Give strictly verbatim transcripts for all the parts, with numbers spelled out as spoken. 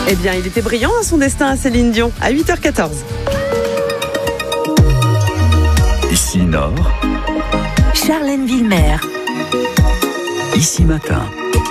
Eh bien, il était brillant à son destin à Céline Dion, à huit heures quatorze. Ici Nord, Charlène Villemer. Ici Matin.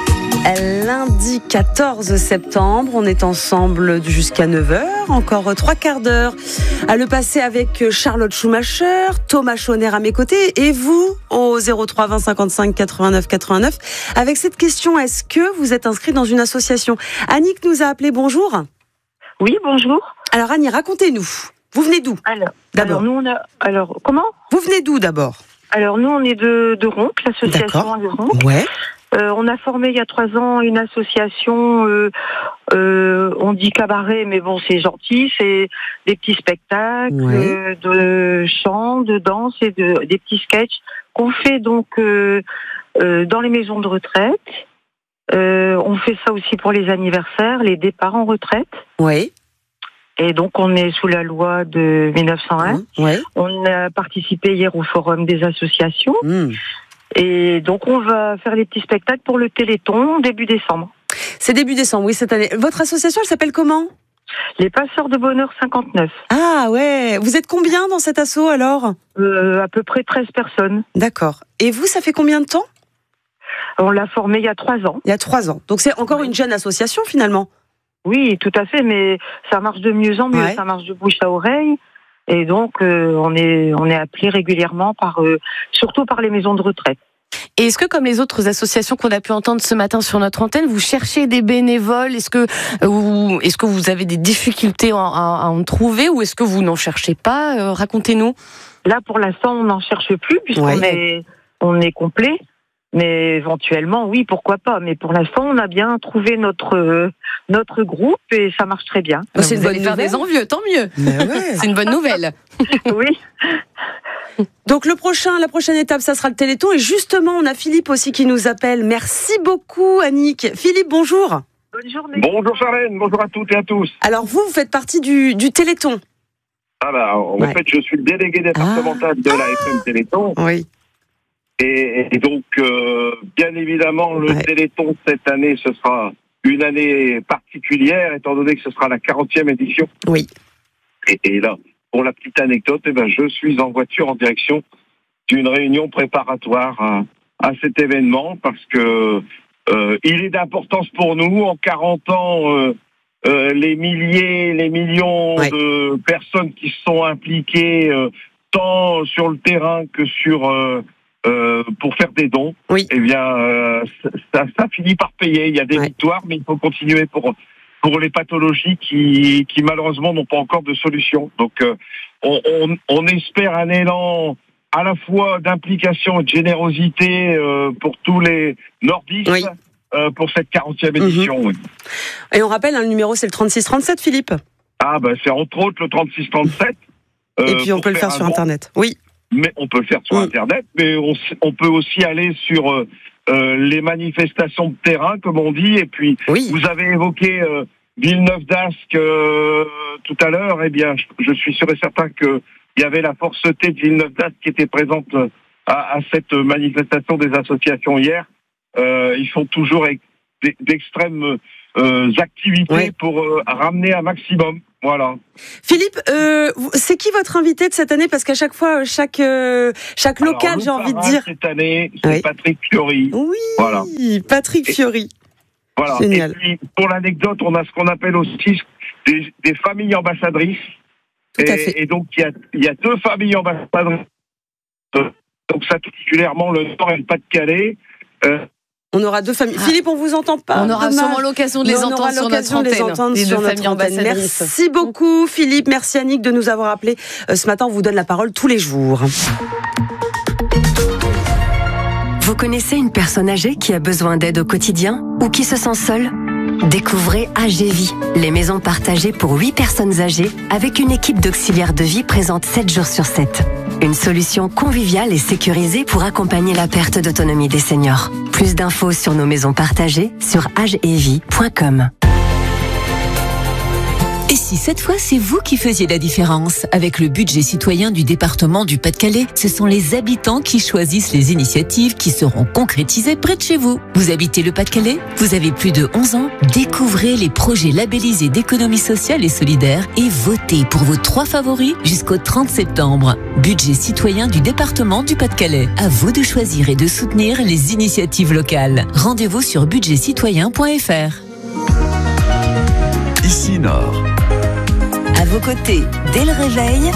Lundi quatorze septembre, on est ensemble jusqu'à neuf heures, encore trois quarts d'heure à le passer avec Charlotte Schumacher, Thomas Chauner à mes côtés et vous au zéro trois vingt cinquante-cinq quatre-vingt-neuf quatre-vingt-neuf avec cette question: est-ce que vous êtes inscrit dans une association? Annick nous a appelé, bonjour. Oui, bonjour. Alors Annie, racontez-nous, vous venez d'où? Alors, d'abord alors nous on a alors comment Vous venez d'où d'abord? Alors nous on est de de Ronc, l'association de Ronc. Ouais. Euh, on a formé il y a trois ans une association, euh, euh, on dit cabaret, mais bon c'est gentil, c'est des petits spectacles, ouais. euh, de chant, de danse et de des petits sketchs qu'on fait donc euh, euh, dans les maisons de retraite. Euh, on fait ça aussi pour les anniversaires, les départs en retraite. Oui. Et donc on est sous la loi de mille neuf cent un. Mmh, ouais. On a participé hier au forum des associations. Mmh. Et donc on va faire les petits spectacles pour le Téléthon début décembre. C'est début décembre, oui, cette année. Votre association, elle s'appelle comment? Les Passeurs de Bonheur cinquante-neuf. Ah ouais, vous êtes combien dans cet asso alors? euh, À peu près treize personnes. D'accord. Et vous, ça fait combien de temps? On l'a formé il y a trois ans. Il y a trois ans. Donc c'est encore oui. une jeune association finalement. Oui, tout à fait, mais ça marche de mieux en mieux, ouais. Ça marche de bouche à oreille. Et donc, euh, on est on est appelé régulièrement par, euh, surtout par les maisons de retraite. Et est-ce que, comme les autres associations qu'on a pu entendre ce matin sur notre antenne, vous cherchez des bénévoles? Est-ce que vous, est-ce que vous avez des difficultés à, à, à en trouver, ou est-ce que vous n'en cherchez pas? euh, Racontez-nous. Là, pour l'instant, on n'en cherche plus puisqu'on ouais. est on est complet. Mais éventuellement, oui, pourquoi pas. Mais pour l'instant, on a bien trouvé notre euh, notre groupe et ça marche très bien. Oh, c'est une bonne nouvelle. Faire des envieux, tant mieux. Ouais. C'est une bonne nouvelle. Oui. Donc le prochain, la prochaine étape, ça sera le Téléthon. Et justement, on a Philippe aussi qui nous appelle. Merci beaucoup, Annick. Philippe, bonjour. Bonne journée. Bonjour Charlène, bonjour à toutes et à tous. Alors vous, vous faites partie du, du Téléthon. Ah bah, en ouais. fait, je suis le délégué départemental ah. de la F M Téléthon. Oui. Et, et donc, euh, bien évidemment, le ouais. Téléthon cette année, ce sera une année particulière, étant donné que ce sera la quarantième édition. Oui. Et, et là, pour la petite anecdote, eh ben, je suis en voiture en direction d'une réunion préparatoire à, à cet événement, parce que euh, il est d'importance pour nous. En quarante ans, euh, euh, les milliers, les millions ouais. de personnes qui se sont impliquées, euh, tant sur le terrain que sur... Euh, Euh, pour faire des dons, oui. eh bien, euh, ça, ça finit par payer. Il y a des ouais. victoires, mais il faut continuer pour pour les pathologies qui, qui malheureusement n'ont pas encore de solution. Donc, euh, on, on, on espère un élan à la fois d'implication et de générosité euh, pour tous les nordistes oui. euh, pour cette quarantième édition. Mm-hmm. Oui. Et on rappelle, hein, le numéro c'est le trente-six trente-sept, Philippe. Ah ben, c'est entre autres le trente-six trente-sept. Euh, et puis on peut le faire sur don. Internet. Oui. Mais on peut le faire sur mmh. Internet, mais on, on peut aussi aller sur euh, euh, les manifestations de terrain, comme on dit. Et puis, oui. vous avez évoqué euh, Villeneuve d'Ascq euh, tout à l'heure. Eh bien, je, je suis sûr et certain qu'il y avait la force T de Villeneuve d'Ascq qui était présente à, à cette manifestation des associations hier. Euh, ils font toujours d'extrêmes euh, activités oui. pour euh, ramener un maximum. Voilà. Philippe, euh, c'est qui votre invité de cette année? Parce qu'à chaque fois, chaque euh, chaque Alors, local, j'ai envie de dire. Cette année, c'est oui. Patrick Fiori. Oui. Voilà. Patrick Fiori. Et, voilà. Génial. Et puis, pour l'anecdote, on a ce qu'on appelle aussi des, des familles ambassadrices. Tout et, à fait. Et donc, il y a il y a deux familles ambassadrices. Donc, ça particulièrement le Nord et le Pas-de-Calais. Euh, On aura deux familles. Ah. Philippe, on vous entend pas. On aura dommage. sûrement l'occasion de les on entendre sur notre antenne. Les entendre les sur deux notre familles antenne. ambassadrices. Merci beaucoup, Philippe. Merci Annick de nous avoir appelés. Ce matin, on vous donne la parole tous les jours. Vous connaissez une personne âgée qui a besoin d'aide au quotidien ou qui se sent seule? Découvrez A G Vie, les maisons partagées pour huit personnes âgées avec une équipe d'auxiliaires de vie présente sept jours sur sept. Une solution conviviale et sécurisée pour accompagner la perte d'autonomie des seniors. Plus d'infos sur nos maisons partagées sur age et vie point com. Et si cette fois, c'est vous qui faisiez la différence? Avec le budget citoyen du département du Pas-de-Calais, ce sont les habitants qui choisissent les initiatives qui seront concrétisées près de chez vous. Vous habitez le Pas-de-Calais? Vous avez plus de onze ans? Découvrez les projets labellisés d'économie sociale et solidaire et votez pour vos trois favoris jusqu'au trente septembre. Budget citoyen du département du Pas-de-Calais. À vous de choisir et de soutenir les initiatives locales. Rendez-vous sur budget citoyen point f r. Ici Nord. À vos côtés, dès le réveil,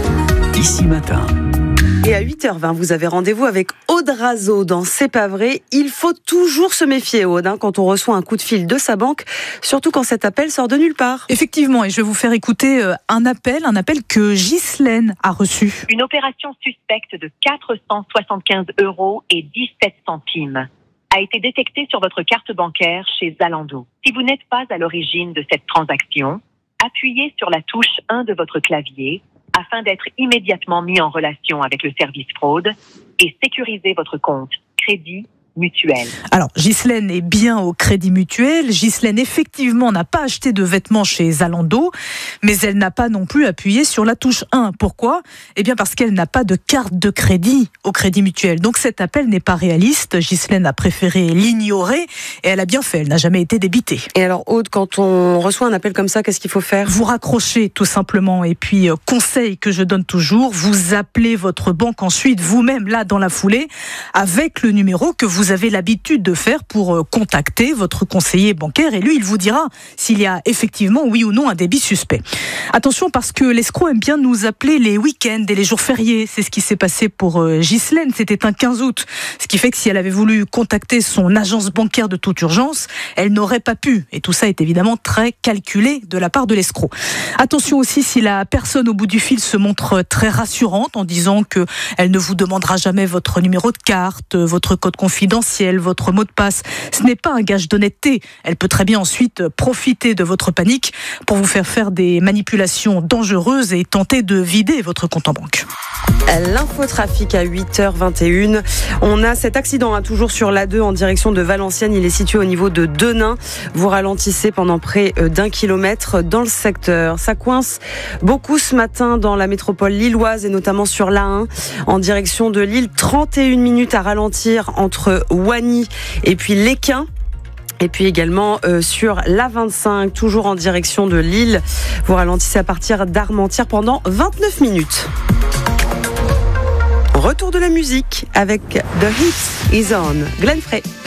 Ici Matin. Et à huit heures vingt, vous avez rendez-vous avec Aude Razeau dans C'est pas vrai. Il faut toujours se méfier, Aude, hein, quand on reçoit un coup de fil de sa banque, surtout quand cet appel sort de nulle part. Effectivement, et je vais vous faire écouter euh, un appel, un appel que Ghislaine a reçu. Une opération suspecte de quatre cent soixante-quinze euros et dix-sept centimes a été détectée sur votre carte bancaire chez Zalando. Si vous n'êtes pas à l'origine de cette transaction, appuyez sur la touche un de votre clavier afin d'être immédiatement mis en relation avec le service fraude et sécuriser votre compte Crédit Mutuel. Alors, Ghislaine est bien au Crédit Mutuel. Ghislaine, effectivement, n'a pas acheté de vêtements chez Zalando, mais elle n'a pas non plus appuyé sur la touche un. Pourquoi ? Eh bien, parce qu'elle n'a pas de carte de crédit au Crédit Mutuel. Donc, cet appel n'est pas réaliste. Ghislaine a préféré l'ignorer et elle a bien fait. Elle n'a jamais été débitée. Et alors, Aude, quand on reçoit un appel comme ça, qu'est-ce qu'il faut faire ? Vous raccrochez, tout simplement. Et puis, euh, conseil que je donne toujours, vous appelez votre banque ensuite, vous-même, là, dans la foulée, avec le numéro que vous Vous avez l'habitude de faire pour contacter votre conseiller bancaire et lui, il vous dira s'il y a effectivement, oui ou non, un débit suspect. Attention parce que l'escroc aime bien nous appeler les week-ends et les jours fériés. C'est ce qui s'est passé pour Ghislaine, c'était un quinze août. Ce qui fait que si elle avait voulu contacter son agence bancaire de toute urgence, elle n'aurait pas pu. Et tout ça est évidemment très calculé de la part de l'escroc. Attention aussi si la personne au bout du fil se montre très rassurante en disant qu'elle ne vous demandera jamais votre numéro de carte, votre code confidentiel, votre mot de passe. Ce n'est pas un gage d'honnêteté. Elle peut très bien ensuite profiter de votre panique pour vous faire faire des manipulations dangereuses et tenter de vider votre compte en banque. L'infotrafic à huit heures vingt et une. On a cet accident hein, toujours sur l'A deux en direction de Valenciennes. Il est situé au niveau de Denain. Vous ralentissez pendant près d'un kilomètre dans le secteur. Ça coince beaucoup ce matin dans la métropole lilloise et notamment sur l'A un en direction de Lille. trente et une minutes à ralentir entre Wagny et puis l'Équin. Et puis également euh, sur l'A vingt-cinq, toujours en direction de Lille. Vous ralentissez à partir d'Armentières pendant vingt-neuf minutes. Retour de la musique avec The Hits Is On, Glenn Frey.